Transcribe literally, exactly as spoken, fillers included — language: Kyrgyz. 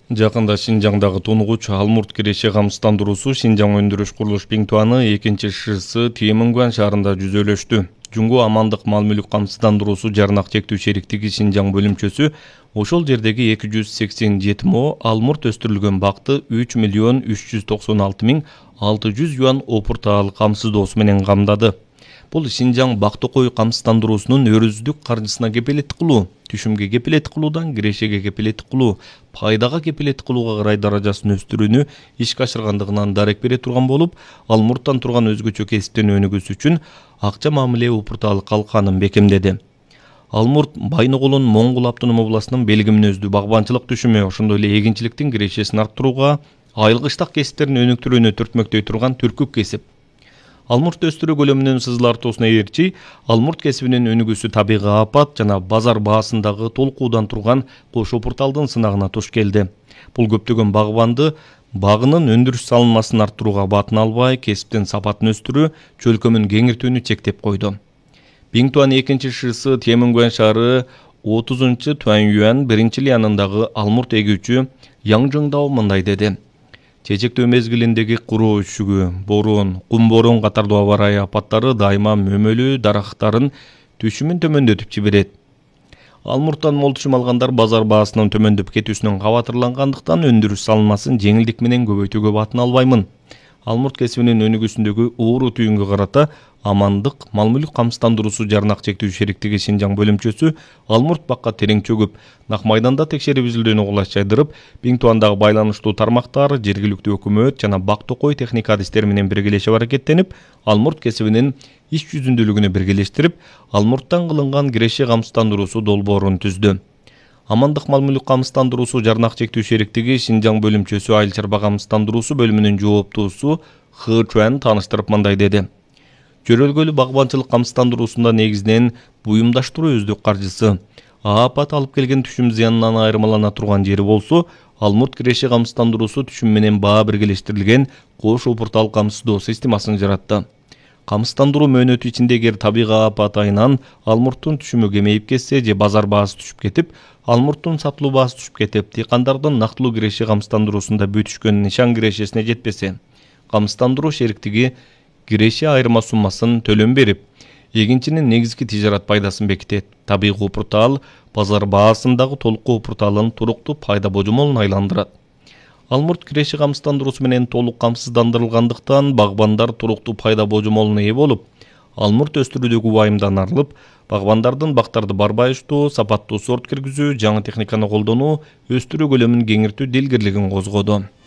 Жакында Шинжаңдагы тонугуч Алмурт киреше камсыздандыруусу Шинжаң өндүрүш курулуш Биңтуаны экинчи ШС Тиемингуан шаарында жүзөлөштү. Жуңгу амандык мал мүлк камсыздандыруусу жарнак чектүү шериктиги Шинжаң бөлүмчөсү ошол жердеги эки жүз сексен жети мо алмурт өстүрүлгөн бакты үч миллион үч жүз токсон алты миң алты жүз юан опуртаал камсыздоосу менен камдады. Бул Шинжаң бактыкой камсыздандыруусунун өрүздүк каржысына кепилеттик кылуу, түшүмгө кепилеттик кылуудан кирешеге кепилеттик кылуу, пайдага кепилеттик кылууга карай даражасын өстүрүүнү ишке ашыргандыгынан дарек бере турган болуп, Алмурттан турган өзгөчө кесиптен өнүгүүсү үчүн акча мамиле опуртаал калканын бекемдеди. Алмурт Байногулун Моңгул автоном областынын Белги мүнөздүү багбанчылык түшүмү, ошондой эле эгинчиликтин кирешесин арттырууга, айылгыштак кесиптерин өнүктүрүүнү түртмөктөй турган түркүк кесип. Алмурт өстүрүү көлөмүнүн сызылартуусуна ээрчи, Алмурт кесибинин өнүгүүсү табигый апат жана базар баасындагы толкуудан турган кош опуртаалдын сынагына туш келди. Бул көптөгөн багбанды багынын өндүрүш салынмасын арттырууга батын албай, кесиптин сапатын өстүрүү, чөлкөмүн кеңиртүүнү чектеп койду. Биңтуан экинчи ШС Тиемингуан шаары отузунчу Туанъюань биринчи лиянындагы Алмурт эгүүчү Яң Жыңдао мындай деди. Чечектөө мезгилиндеги куроо үшүгү, боорон, кум боорон катардуу аба ырайы апаттары дайыма мөмөлүү дарактардын түшүмүн төмөндөтүп жиберет. Алмурттан мол түшүм алгандар базар баасынын төмөндөп кетүүсүнөн кабатырлангандыктан өндүрүш салынмасын жеңилдик менен көбөйтүүгө батын албаймын. Алмурт кесибинин өнүгүүсүндөгү ууру түйүнгө карата амандык мал мүлк камсыздандыруусу жарнак чектүү шериктиги Шинжаң бөлүмчөсү Алмурт бакка терең чөгүп, Нак майданда текшерип изилдөөнү кулаш жайдырып, Биңтуандагы байланыштуу тармактар, жергиликтүү өкмөт жана бактыкой техника адистери менен биргелешип аракеттенип, Алмурт кесибинин иш жүзүндүүлүгүнү биргелештирип, Алмурттан кылынган киреше камсыздандыруусу долбоорун түздү. Амандык мал мүлк камсыздандыруусу жарнак чектүү шериктиги Шинжаң бөлүмчөсү айыл чарба камсыздандыруусу бөлүмүнүн жооптуусу Хы Чуан тааныштырып мындай деди. Жөрөлгөлүү багбанчылык камсыздандыруусунда негизинен буюмдаштыруу өздүк каржысы. Апат алып келген түшүм зыянынан айырмалана турган жери болсо, Алмурт киреше камсыздандыруусу түшүм менен баа биргелештирилген кош опуртаал камсыздоо системасын жаратты. Камсыздандыруу мөөнөтү ичинде эгер табигый апат айынан Алмурттун түшүмү кемейип кетсе же базар баасы түшүп кетип, Алмурттун сатылуу баасы түшүп кетип, дыйкандардын нактылуу киреше камсыздандыруусунда бүтүшкөн нишан кирешесине жетпесе, камсыздандыруу шериктиги киреше айырма суммасын төлөм берип, эгинчинин негизги тижарат пайдасын бекитет. Табигый опуртаал базар баасындагы толук опуртаалын туруктуу пайда божомолун айландырат. Алмурт киреше камсыздандыруусу менен толук камсыздандырылгандыктан багбандар туруктуу пайда божомолуна ээ болуп, Алмурт өстүрүүдөгү убайымдан арылып, багбандардын бактарды барбайыштуу, сапаттуу сорт киргизүү, жаңы техниканы колдонуу, өстүрүү көлөмүн кеңиртүү дилгирлигин козгоду.